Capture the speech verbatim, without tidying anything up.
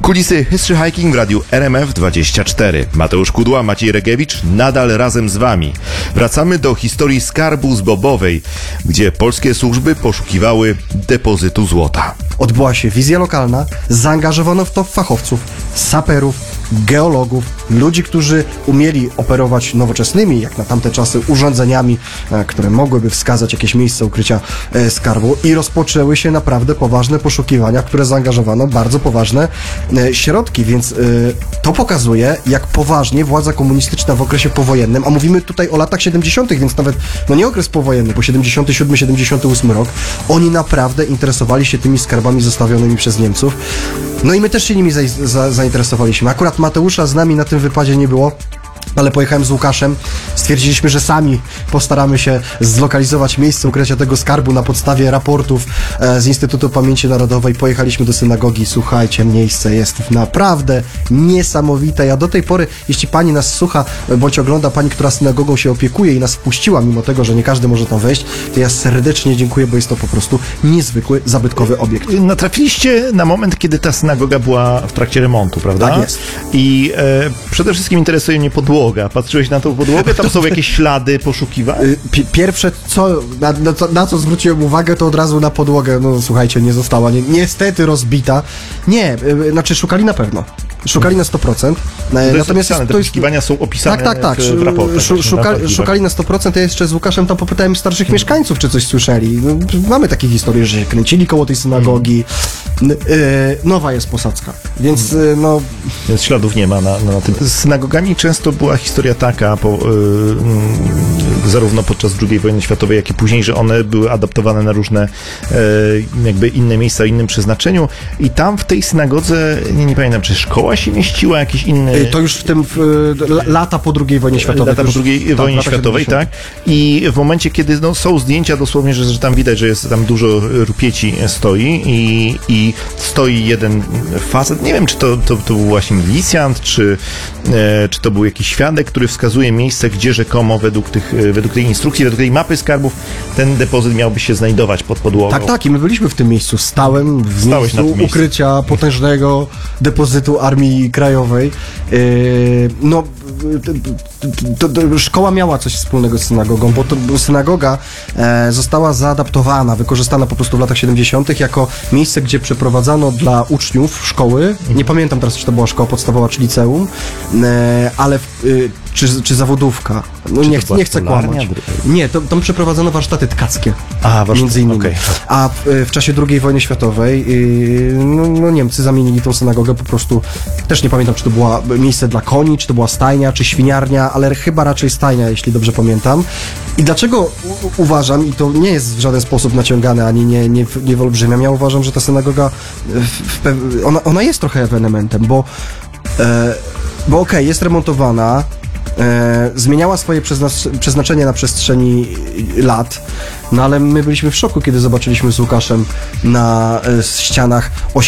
Kulisy History Hiking w radiu R M F dwadzieścia cztery. Mateusz Kudła, Maciej Regiewicz, nadal razem z Wami. Wracamy do historii skarbu z Bobowej, gdzie polskie służby poszukiwały depozytu złota. Odbyła się wizja lokalna, zaangażowano w to fachowców, saperów, geologów, ludzi, którzy umieli operować nowoczesnymi, jak na tamte czasy, urządzeniami, które mogłyby wskazać jakieś miejsce ukrycia skarbu, i rozpoczęły się naprawdę poważne poszukiwania, w które zaangażowano bardzo poważne środki, więc to pokazuje, jak poważnie władza komunistyczna w okresie powojennym, a mówimy tutaj o latach siedemdziesiątych, więc nawet no nie okres powojenny, bo siedemdziesiąty siódmy siedemdziesiąty ósmy rok, oni naprawdę interesowali się tymi skarbami zostawionymi przez Niemców. No i my też się nimi za, za, zainteresowaliśmy. Akurat Mateusza z nami na tym wypadzie nie było, ale pojechałem z Łukaszem, stwierdziliśmy, że sami postaramy się zlokalizować miejsce ukrycia tego skarbu na podstawie raportów e, z Instytutu Pamięci Narodowej. Pojechaliśmy do synagogi, słuchajcie, miejsce jest naprawdę niesamowite. Ja do tej pory, jeśli pani nas słucha, bądź ogląda, pani, która synagogą się opiekuje i nas wpuściła, mimo tego, że nie każdy może tam wejść, to ja serdecznie dziękuję, bo jest to po prostu niezwykły, zabytkowy obiekt. Natrafiliście na moment, kiedy ta synagoga była w trakcie remontu, prawda? Tak jest. I e, przede wszystkim interesuje mnie podłoga. Patrzyłeś na tą podłogę? Tam są jakieś ślady poszukiwań? P- pierwsze, co, na, na, co, na co zwróciłem uwagę, to od razu na podłogę. No słuchajcie, nie została ni- niestety rozbita. Nie, y, znaczy szukali na pewno. Szukali na sto procent. To jest Natomiast opisane, te to jest, poszukiwania są opisane tak, tak, tak. w, w raportach. Szu, szuka, szukali na sto procent. Ja jeszcze z Łukaszem tam popytałem starszych mieszkańców, czy coś słyszeli. No, mamy takie historie, że się kręcili koło tej synagogi. N- y, nowa jest posadzka, więc y, no... Więc śladów nie ma na, na tym. Z synagogami często była historia taka, po, y, zarówno podczas drugiej wojny światowej, jak i później, że one były adaptowane na różne y, jakby inne miejsca o innym przeznaczeniu, i tam w tej synagodze, nie, nie pamiętam, czy szkoła się mieściła, jakiś inny... Y, to już w tym, w, y, lata po drugiej wojnie światowej. Lata po drugiej już, wojnie tak, światowej, tak. I w momencie, kiedy no, są zdjęcia dosłownie, że, że tam widać, że jest tam dużo rupieci stoi i, i stoi jeden facet, nie wiem, czy to, to, to był właśnie milicjant, czy, e, czy to był jakiś świadek, który wskazuje miejsce, gdzie rzekomo według, tych, według tej instrukcji, według tej mapy skarbów ten depozyt miałby się znajdować pod podłogą. Tak, tak, i my byliśmy w tym miejscu. Stałem w Stałeś miejscu na tym miejscu. ukrycia potężnego depozytu Armii Krajowej. Yy, no, to, to, to szkoła miała coś wspólnego z synagogą, bo, to, bo synagoga e, została zaadaptowana, wykorzystana po prostu w latach siedemdziesiątych jako miejsce, gdzie przeprowadzano dla uczniów szkoły, mhm. nie pamiętam teraz, czy to była szkoła podstawowa, czy liceum, e, ale w, y, czy, czy zawodówka. No, nie, ch- nie chcę kłamać. Nie, to, tam przeprowadzono warsztaty tkackie. A, warsztat, między innymi. Okay. A w, w czasie drugiej wojny światowej yy, no, no Niemcy zamienili tą synagogę po prostu, też nie pamiętam, czy to była miejsce dla koni, czy to była stajnia, czy świniarnia, ale chyba raczej stajnia, jeśli dobrze pamiętam. I dlaczego u- uważam, i to nie jest w żaden sposób naciągane, ani nie, nie, nie wyolbrzymiam, ja uważam, że ta synagoga, w, w, pew- ona, ona jest trochę ewenementem, bo, e, bo okej, okay, jest remontowana, E, zmieniała swoje przezna- przeznaczenie na przestrzeni lat, no ale my byliśmy w szoku, kiedy zobaczyliśmy z Łukaszem na e, ścianach